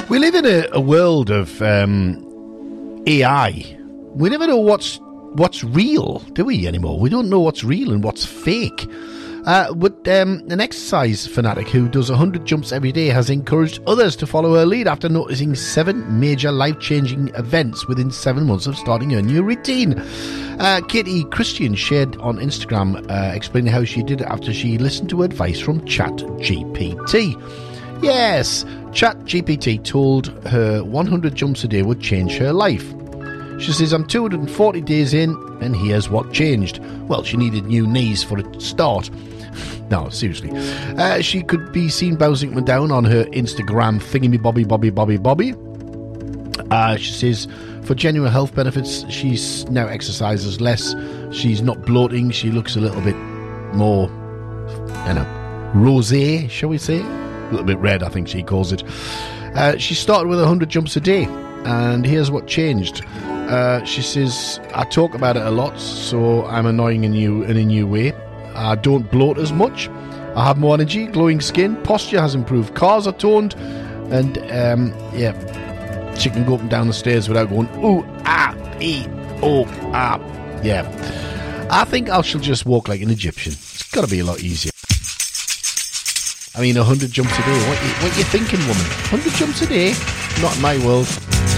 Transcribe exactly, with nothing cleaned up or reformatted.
We live in a, a world of um, A I. We never know what's what's real, do we, anymore? We don't know what's real and what's fake. Uh, but um, an exercise fanatic who does one hundred jumps every day has encouraged others to follow her lead after noticing seven major life-changing events within seven months of starting her new routine. Uh, Katie Christian shared on Instagram uh, explaining how she did it after she listened to advice from ChatGPT. Yes, ChatGPT told her one hundred jumps a day would change her life. She says, I'm two hundred forty days in, and here's what changed. Well, she needed new knees for a start. No, seriously. Uh, she could be seen bouncing up and down on her Instagram thingy bobby bobby bobby bobby. Uh, she says, for genuine health benefits, she's now exercises less. She's not bloating. She looks a little bit more, you know, rosé, shall we say? A little bit red, I think she calls it. Uh, she started with one hundred jumps a day, and here's what changed. Uh, she says, I talk about it a lot, so I'm annoying in, you, in a new way. I don't bloat as much. I have more energy, glowing skin, posture has improved, cars are toned, and um, yeah, she can go up and down the stairs without going, ooh, ah, ee, oh, ah. Yeah. I think I shall just walk like an Egyptian. It's got to be a lot easier. I mean, one hundred jumps a day. What you, what you thinking, woman? one hundred jumps a day? Not in my world.